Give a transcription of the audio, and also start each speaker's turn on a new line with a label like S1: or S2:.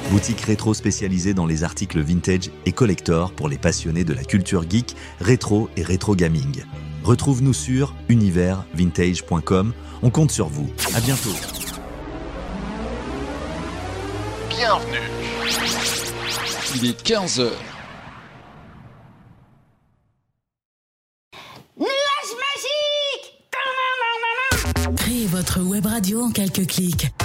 S1: Boutique rétro spécialisée dans les articles vintage et collector pour les passionnés de la culture geek, rétro et rétro gaming. Retrouve-nous sur universvintage.com. On compte sur vous. À bientôt.
S2: Bienvenue.
S3: Il est 15h.
S4: Nuage magique! Créez votre web radio en quelques clics.